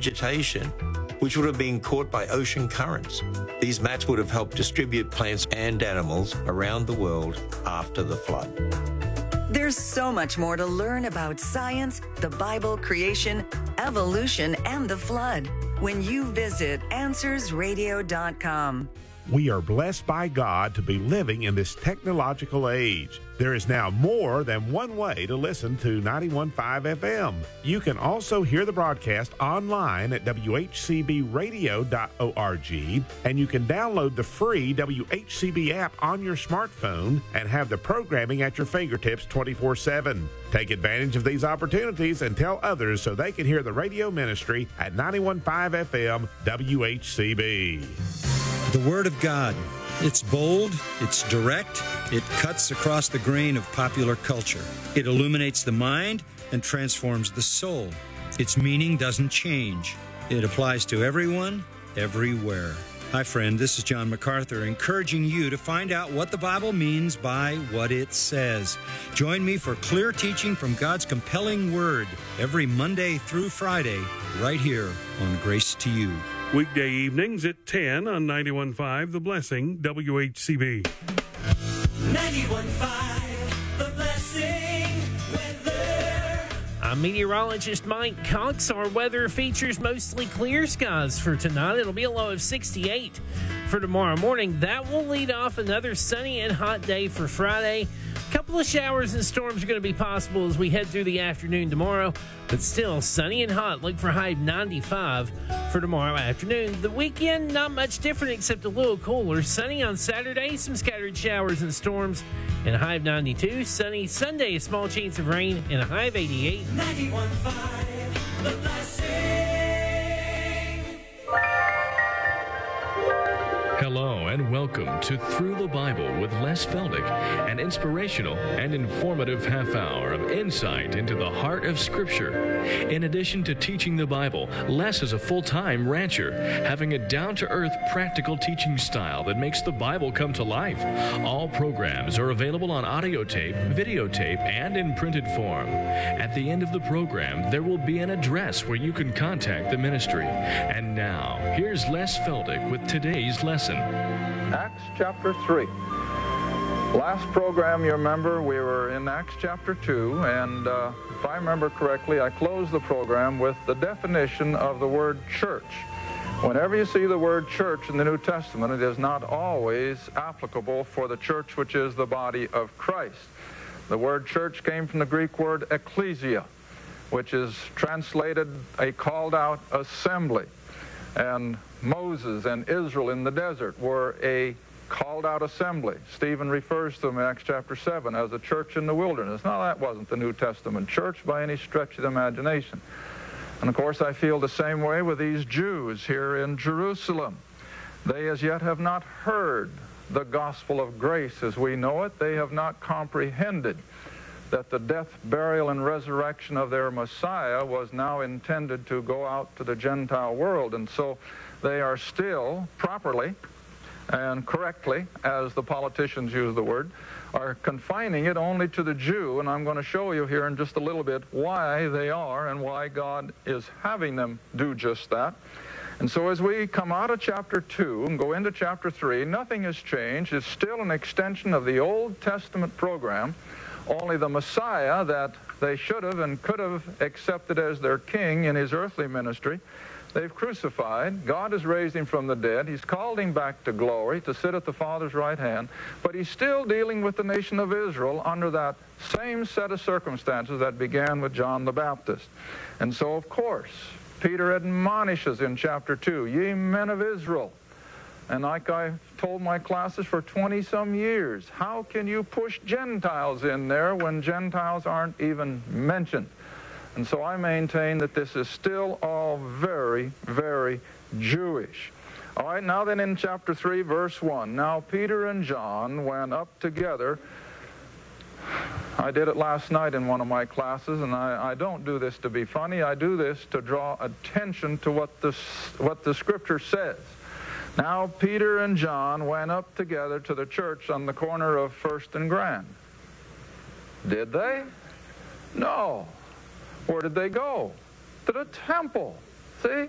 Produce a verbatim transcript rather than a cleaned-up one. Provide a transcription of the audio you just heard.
vegetation, which would have been caught by ocean currents. These mats would have helped distribute plants and animals around the world after the flood. There's so much more to learn about science, the Bible, creation, evolution, and the flood when you visit answers radio dot com. We are blessed by God to be living in this technological age. There is now more than one way to listen to ninety-one point five F M. You can also hear the broadcast online at W H C B radio dot org, and you can download the free W H C B app on your smartphone and have the programming at your fingertips twenty-four seven. Take advantage of these opportunities and tell others so they can hear the radio ministry at ninety-one point five F M W H C B. The Word of God. It's bold, it's direct, it cuts across the grain of popular culture. It illuminates the mind and transforms the soul. Its meaning doesn't change. It applies to everyone, everywhere. Hi, friend, this is John MacArthur, encouraging you to find out what the Bible means by what it says. Join me for clear teaching from God's compelling Word every Monday through Friday, right here on Grace to You. Weekday evenings at ten on ninety-one point five The Blessing, W H C B. ninety-one point five The Blessing weather. I'm meteorologist Mike Cox. Our weather features mostly clear skies for tonight. It'll be a low of sixty-eight for tomorrow morning. That will lead off another sunny and hot day for Friday. A couple of showers and storms are going to be possible as we head through the afternoon tomorrow, but still sunny and hot. Look for a high of ninety-five for tomorrow afternoon. The weekend, not much different except a little cooler. Sunny on Saturday, some scattered showers and storms, and a high of ninety-two. Sunny Sunday, a small chance of rain, and a high of eighty-eight. ninety-one point five The Blessing. Hello and welcome to Through the Bible with Les Feldick, an inspirational and informative half hour of insight into the heart of Scripture. In addition to teaching the Bible, Les is a full-time rancher, having a down-to-earth, practical teaching style that makes the Bible come to life. All programs are available on audio tape, videotape, and in printed form. At the end of the program, there will be an address where you can contact the ministry. And now, here's Les Feldick with today's lesson. Acts chapter three. Last program, you remember, we were in Acts chapter two, and uh, if I remember correctly, I closed the program with the definition of the word church. Whenever you see the word church in the New Testament, it is not always applicable for the church which is the body of Christ. The word church came from the Greek word ecclesia, which is translated a called-out assembly. And Moses and Israel in the desert were a called-out assembly. Stephen refers to them in Acts chapter seven as a church in the wilderness. Now, that wasn't the New Testament church by any stretch of the imagination. And, of course, I feel the same way with these Jews here in Jerusalem. They as yet have not heard the gospel of grace as we know it. They have not comprehended that the death, burial, and resurrection of their Messiah was now intended to go out to the Gentile world. And so they are still properly and correctly, as the politicians use the word, are confining it only to the Jew. And I'm going to show you here in just a little bit why they are and why God is having them do just that. And so as we come out of chapter two and go into chapter three, nothing has changed. It's still an extension of the Old Testament program. Only the Messiah that they should have and could have accepted as their king in his earthly ministry, they've crucified. God has raised him from the dead. He's called him back to glory to sit at the Father's right hand. But he's still dealing with the nation of Israel under that same set of circumstances that began with John the Baptist. And so, of course, Peter admonishes in chapter two, ye men of Israel. And like I've told my classes for twenty-some years, how can you push Gentiles in there when Gentiles aren't even mentioned? And so I maintain that this is still all very, very Jewish. All right, now then in chapter three, verse one. Now Peter and John went up together. I did it last night in one of my classes, and I, I don't do this to be funny. I do this to draw attention to what the, what the Scripture says. Now Peter and John went up together to the church on the corner of First and Grand. Did they? No. Where did they go? To the temple. See?